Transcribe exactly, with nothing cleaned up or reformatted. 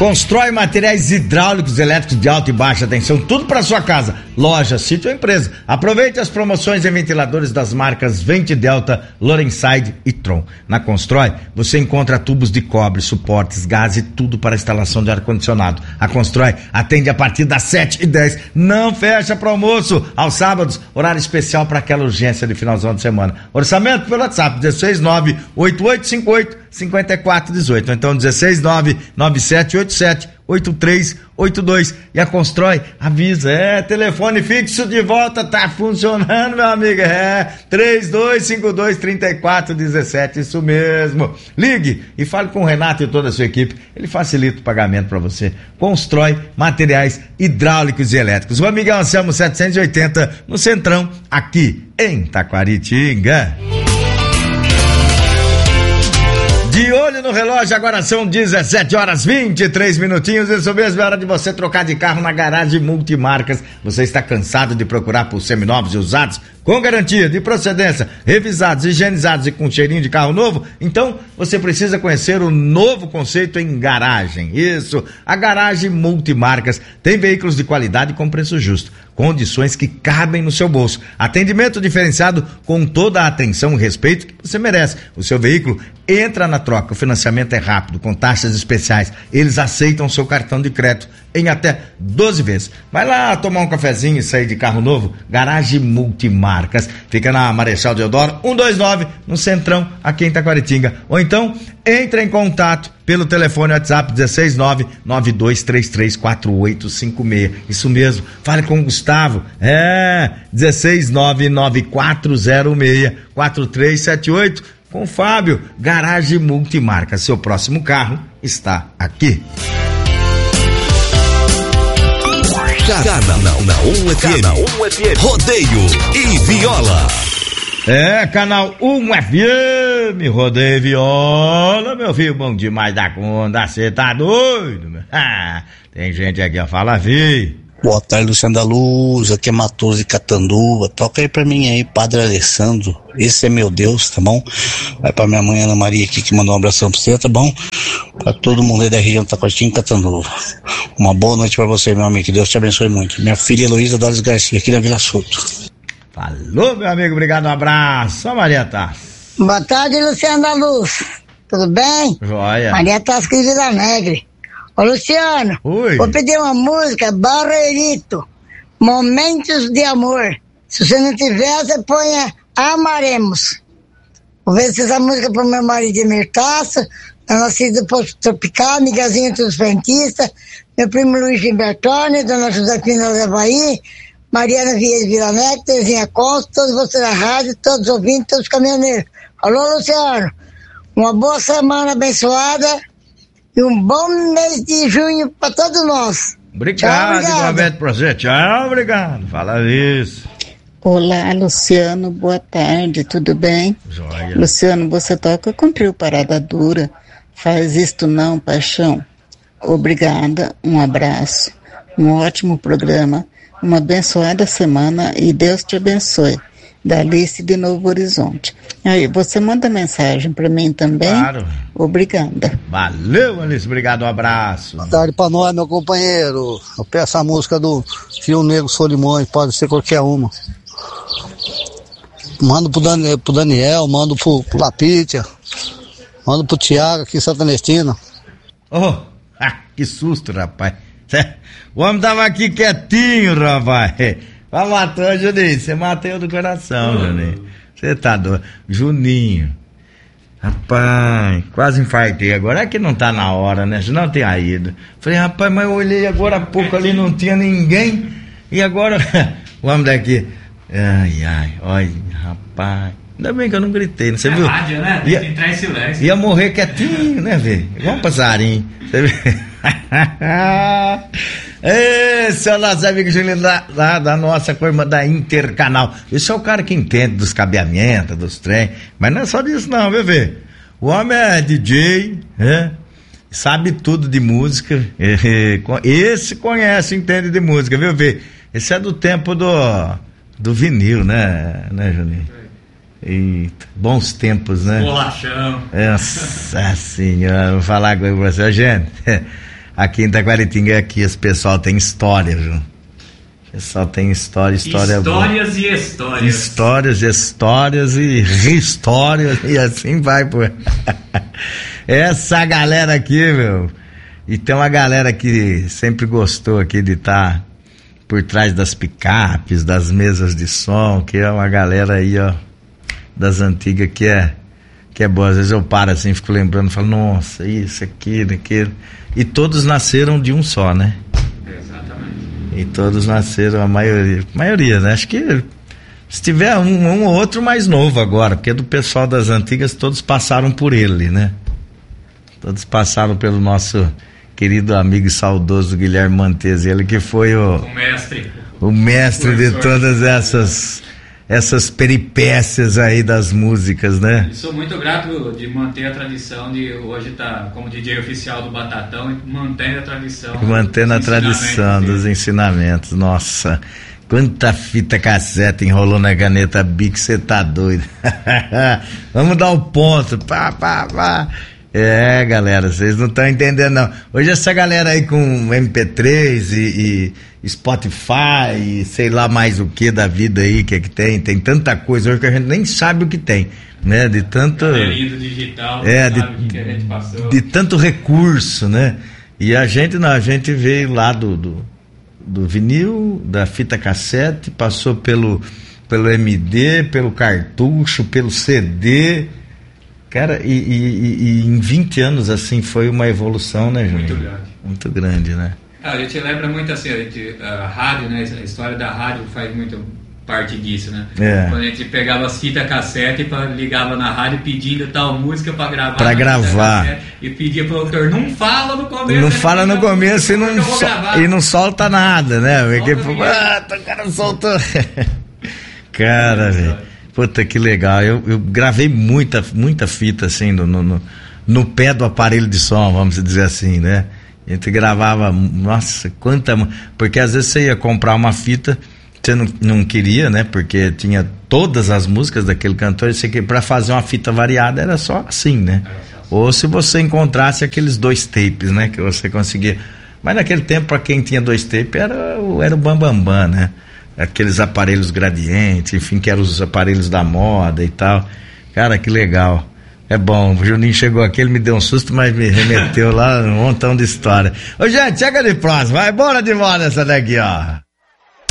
Constrói materiais hidráulicos, elétricos de alta e baixa tensão, tudo para sua casa, loja, sítio ou empresa. Aproveite as promoções em ventiladores das marcas Vente Delta, Lorenside e Tron. Na Constrói, você encontra tubos de cobre, suportes, gás e tudo para instalação de ar-condicionado. A Constrói atende a partir das sete e dez, não fecha para almoço. Aos sábados, horário especial para aquela urgência de finalzão de semana. Orçamento pelo WhatsApp, dezesseis nove oito oito cinco oito cinco quatro um oito, então dezesseis nove nove sete oito sete oito três oito dois. E a Constrói avisa, é, telefone fixo de volta, tá funcionando, meu amigo, é, três dois cinco dois três quatro um sete, isso mesmo. Ligue e fale com o Renato e toda a sua equipe, ele facilita o pagamento para você. Constrói materiais hidráulicos e elétricos. O Amigão Anselmo setecentos e oitenta, no Centrão, aqui em Taquaritinga. De olho no relógio, agora são dezessete horas vinte e três minutinhos. Isso mesmo, é hora de você trocar de carro na Garagem Multimarcas. Você está cansado de procurar por seminovos e usados com garantia de procedência, revisados, higienizados e com cheirinho de carro novo? Então você precisa conhecer o novo conceito em garagem. Isso, a Garagem Multimarcas tem veículos de qualidade com preço justo, condições que cabem no seu bolso, atendimento diferenciado com toda a atenção e respeito que você merece. O seu veículo entra na troca, o financiamento é rápido, com taxas especiais, eles aceitam seu cartão de crédito em até doze vezes. Vai lá tomar um cafezinho e sair de carro novo. Garagem Multimarcas, fica na Marechal Deodoro cento e vinte e nove, no Centrão, aqui em Taquaritinga. Ou então, entre em contato pelo telefone WhatsApp dezesseis nove nove dois três três quatro oito cinco seis. Isso mesmo, fale com o Gustavo, é, dezesseis nove nove quatro zero seis quatro três sete oito, com o Fábio. Garagem Multimarcas, seu próximo carro está aqui. Canal um F M, Rodeio e Viola. É, Canal um F M, Rodeio e Viola, meu filho, bom demais da conta, você tá doido, meu? Ah, tem gente aqui, ó, fala, vi. Boa tarde, Luciano da Luz, aqui é Matoso de Catanduva. Toca aí pra mim aí, Padre Alessandro, esse é meu Deus, tá bom? Vai pra minha mãe Ana Maria aqui, que mandou um abração pra você, tá bom? Pra todo mundo aí da região do Taquaritinga e Catanduva. Uma boa noite pra você, meu amigo, que Deus te abençoe muito. Minha filha Heloísa Doris Garcia, aqui na Vila Soto. Falou, meu amigo, obrigado, um abraço. Ó, Maria Tassi. Boa tarde, Luciano da Luz, tudo bem? Joia. Maria Tassi aqui de Vila Negre. Ô, Luciano, Oi. Vou pedir uma música, Barreirito, Momentos de Amor. Se você não tiver, você põe Amaremos. Vou ver se essa música pro meu marido Emir Tasso, é nascido do Posto Tropical, amigazinho dos frentistas, meu primo Luiz Gilbertone, dona Josefina Levaí, Mariana Vieira de Vila Neto, Terezinha Costa, todos vocês da rádio, todos os ouvintes, todos os caminhoneiros. Alô, Luciano, uma boa semana abençoada e um bom mês de junho para todos nós. Obrigado, igualmente pra você. Tchau, obrigado. Fala isso. Olá, Luciano, boa tarde, tudo bem? Joia. Luciano, você toca com trio Parada Dura. Faz isto não, paixão. Obrigada, um abraço, um ótimo programa, uma abençoada semana e Deus te abençoe. Da Alice de Novo Horizonte. Aí, você manda mensagem pra mim também? Claro. Obrigada. Valeu, Alice, obrigado, um abraço. Boa tarde pra nós, meu companheiro. Eu peço a música do Fio Negro Solimões, pode ser qualquer uma. Mando pro Daniel, pro Daniel mando pro, pro Lapítia, mando pro Tiago aqui em Santa Ernestina. Oh, ah, que susto, rapaz. O homem tava aqui quietinho, rapaz. Vai matar, Juninho, você matou eu do coração, Juninho. Você tá doido. Juninho, rapaz, quase infartei. Agora é que não tá na hora, né? Senão tinha ido. Falei, rapaz, mas eu olhei agora há pouco ali, não tinha ninguém. E agora, o homem daqui, ai, ai, olha, rapaz. Ainda bem que eu não gritei, né? Você é viu? Rádio, né? Tem ia, que entrar em silêncio. Ia morrer quietinho, né, velho? Igual um passarinho. Você viu? Esse é o nosso amigo Julinho da, da, da nossa coisa da Intercanal. Esse é o cara que entende dos cabeamentos, dos trem. Mas não é só disso não, viu, velho? O homem é D J, é, sabe tudo de música. Esse conhece, entende de música, viu, velho? Esse é do tempo do, do vinil, né, né, Julinho? Eita, bons tempos, né? Bolachão. Nossa senhora, vou falar com você, gente. aqui em Taquaritinga, aqui esse pessoal tem história, viu? O pessoal tem história, história Histórias boa. e histórias. Histórias, histórias e histórias e assim vai, pô. Essa galera aqui, meu. E tem uma galera que sempre gostou aqui de estar tá por trás das picapes, das mesas de som, que é uma galera aí, ó, das antigas que é, que é boa. Às vezes eu paro assim, fico lembrando, falo, nossa, isso, aquilo, aquilo. E todos nasceram de um só, né? E todos nasceram, a maioria, maioria, né? Acho que se tiver um, um ou outro mais novo agora, porque do pessoal das antigas todos passaram por ele, né? Todos passaram pelo nosso querido amigo e saudoso Guilherme Mantes, ele que foi o, o mestre, o mestre de todas essas, essas peripécias aí das músicas, né? E sou muito grato de manter a tradição de hoje estar tá como D J oficial do Batatão e mantendo a tradição. Mantendo a tradição dos ensinamentos. Nossa, quanta fita cassete enrolou na caneta Bic, você tá doido. Vamos dar o ponto. Pá, pá, pá. É, galera, vocês não estão entendendo, não. Hoje essa galera aí com M P três e, e Spotify e sei lá mais o que da vida aí que é que tem, tem tanta coisa hoje que a gente nem sabe o que tem, né? De tanto... Do digital, é, de, sabe o que a gente passou. De tanto recurso, né? E a gente não, a gente veio lá do, do, do vinil, da fita cassete, passou pelo, pelo M D, pelo cartucho, pelo C D... Cara, e, e, e em vinte anos, assim, foi uma evolução, né, Júnior? Muito grande. Muito grande, né? Ah, a gente lembra muito, assim, a, gente, a rádio, né, a história da rádio faz muito parte disso, né? É. Quando a gente pegava as fitas cassete e ligava na rádio pedindo tal música pra gravar. Pra gravar. Cassete, e pedia pro autor, não fala no começo. Não fala no começo e não, so, e não solta nada, né? Porque, ah, o cara soltou. Cara, velho. Puta, que legal. Eu, eu gravei muita, muita fita, assim, no, no, no pé do aparelho de som, vamos dizer assim, né? A gente gravava, nossa, quanta... Porque às vezes você ia comprar uma fita, você não, não queria, né? Porque tinha todas as músicas daquele cantor, e você que para fazer uma fita variada era só assim, né? Ou se você encontrasse aqueles dois tapes, né? Que você conseguia... Mas naquele tempo, para quem tinha dois tapes, era, era o bambambam, bam, bam, né? Aqueles aparelhos gradientes, enfim, que eram os aparelhos da moda e tal. Cara, que legal. É bom, o Juninho chegou aqui, ele me deu um susto, mas me remeteu lá um montão de história. Ô, gente, chega de próximo, vai, bora de moda essa daqui, ó.